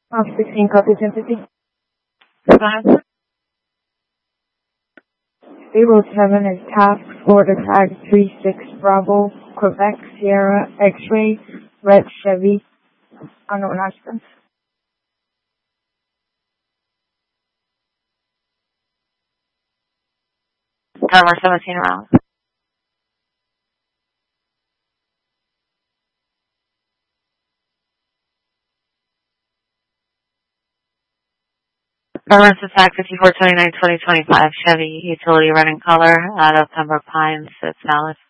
16 copy sympathy. Five. Stable 7 is task Florida tag 36 Bravo, Quebec Sierra X-ray, Red Chevy, unknown occupants. November 17 around. Reference attack 5429-2025 Chevy utility running color out of Pembroke Pines. It's valid.